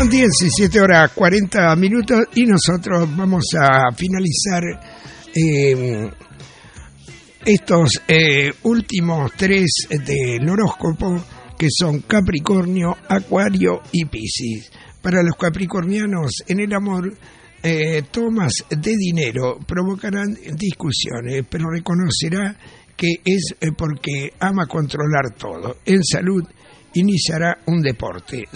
Son 17 horas 40 minutos y nosotros vamos a finalizar estos últimos tres del horóscopo, que son Capricornio, Acuario y Piscis. Para los capricornianos, en el amor, tomas de dinero provocarán discusiones, pero reconocerá que es porque ama controlar todo. En salud, iniciará un deporte.